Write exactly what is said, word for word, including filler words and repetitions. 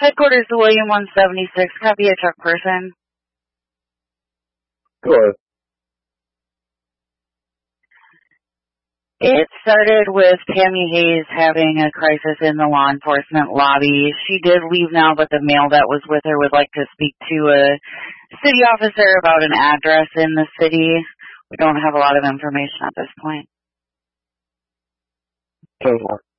Headquarters to William one seventy-six. Copy a truck person. Go ahead. It started with Tammy Hayes having a crisis in the law enforcement lobby. She did leave now, but the male that was with her would like to speak to a city officer about an address in the city. We don't have a lot of information at this point. ten four.